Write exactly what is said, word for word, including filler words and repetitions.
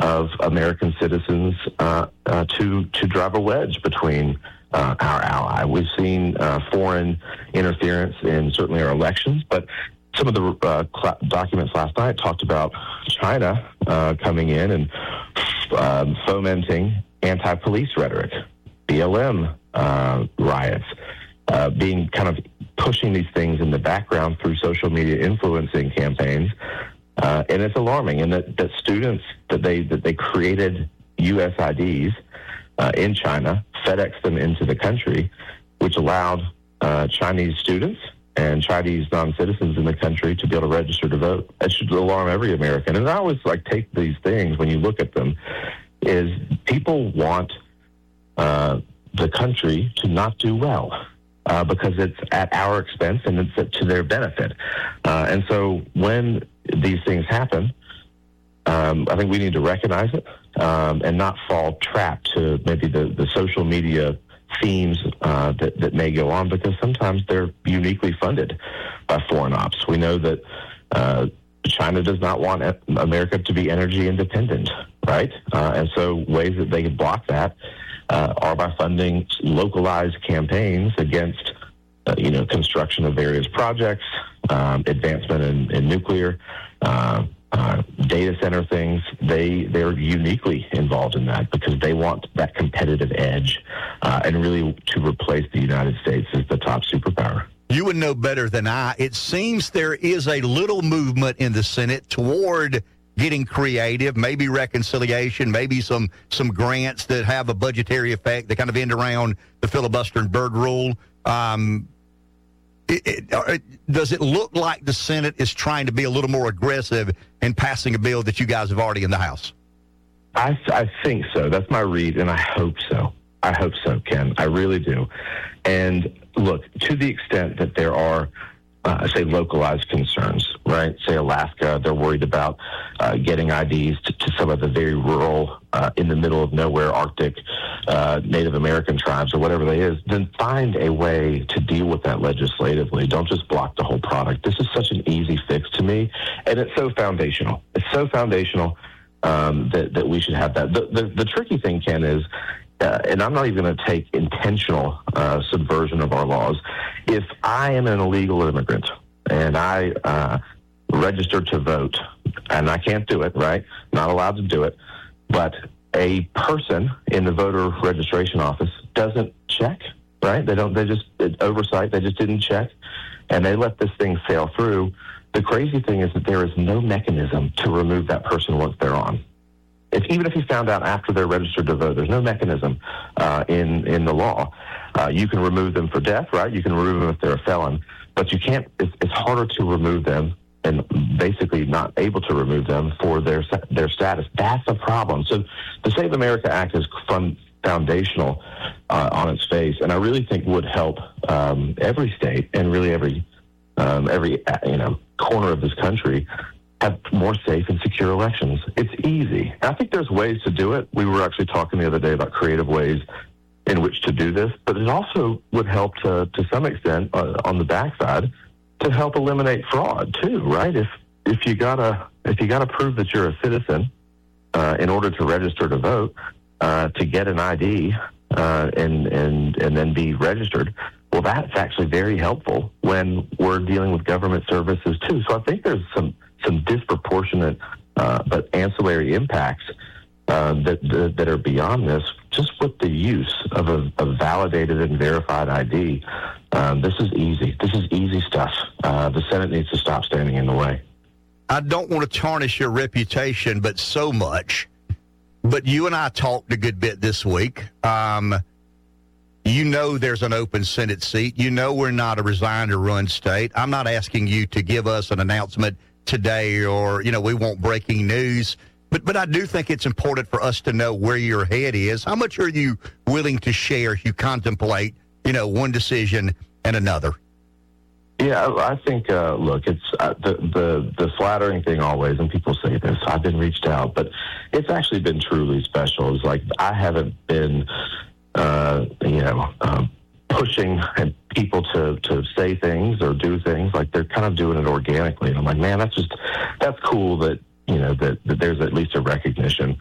of American citizens uh, uh, to to drive a wedge between uh, our ally. We've seen uh, foreign interference in certainly our elections, but some of the uh, cl- documents last night talked about China uh, coming in and um, fomenting anti-police rhetoric, B L M uh, riots, uh, being kind of pushing these things in the background through social media influencing campaigns. Uh, and it's alarming, and that, that students that they that they created U S I Ds uh, in China, FedEx them into the country, which allowed uh, Chinese students and Chinese non-citizens in the country to be able to register to vote. That should alarm every American. And I always like take these things when you look at them, is people want uh, the country to not do well uh, because it's at our expense and it's to their benefit. Uh, and so when these things happen, um, I think we need to recognize it um, and not fall trapped to maybe the, the social media themes uh, that, that may go on, because sometimes they're uniquely funded by foreign ops. We know that uh, China does not want America to be energy independent, right? Uh, and so ways that they can block that uh, are by funding localized campaigns against, uh, you know, construction of various projects, um, advancement in, in nuclear, uh, Uh, data center things. They, they're uniquely involved in that because they want that competitive edge uh, and really to replace the United States as the top superpower. You would know better than I. It seems there is a little movement in the Senate toward getting creative, maybe reconciliation, maybe some, some grants that have a budgetary effect that kind of end around the filibuster and Byrd rule. Um, It, it, does it look like the Senate is trying to be a little more aggressive in passing a bill that you guys have already in the House? I, I think so. That's my read, and I hope so. I hope so, Ken. I really do. And look, to the extent that there are, uh, say, localized concerns, right? Say Alaska, they're worried about uh, getting I Ds to, to some of the very rural, uh, in the middle of nowhere Arctic uh, Native American tribes or whatever they is, then find a way to deal with that legislatively. Don't just block the whole product. This is such an easy fix to me, and it's so foundational. It's so foundational um, that, that we should have that. The, the, the tricky thing, Ken, is Uh, and I'm not even going to take intentional uh, subversion of our laws. If I am an illegal immigrant and I uh, registered to vote, and I can't do it, right? Not allowed to do it, but a person in the voter registration office doesn't check, right? They don't. They just it, oversight. They just didn't check, and they let this thing sail through. The crazy thing is that there is no mechanism to remove that person once they're on. If, even if you found out after they're registered to vote, there's no mechanism uh, in in the law. Uh, you can remove them for death, right? You can remove them if they're a felon, but you can't. It's, it's harder to remove them, and basically not able to remove them for their their status. That's a problem. So the Save America Act is fun, foundational uh, on its face, and I really think would help um, every state and really every um, every you know corner of this country have more safe and secure elections. It's easy. I think there's ways to do it. We were actually talking the other day about creative ways in which to do this, but it also would help to, to some extent uh, on the backside to help eliminate fraud too, right? If if you gotta if you gotta prove that you're a citizen uh, in order to register to vote, uh, to get an I D uh, and and and then be registered, well, that's actually very helpful when we're dealing with government services too. So I think there's some some disproportionate uh, but ancillary impacts uh, that, that that are beyond this, just with the use of a, a validated and verified I D. Um, this is easy. This is easy stuff. Uh, the Senate needs to stop standing in the way. I don't want to tarnish your reputation, but so much. But you and I talked a good bit this week. Um, you know there's an open Senate seat. You know we're not a resign or run state. I'm not asking you to give us an announcement today or, you know, we want breaking news. But but I do think it's important for us to know where your head is. How much are you willing to share if you contemplate, you know, one decision and another? Yeah, I think, uh, look, it's uh, the, the the flattering thing always, and people say this, I've been reached out, but it's actually been truly special. It's like I haven't been, uh, you know, um, pushing people to, to say things or do things. Like they're kind of doing it organically. And I'm like, man, that's just, that's cool that, you know, that, that there's at least a recognition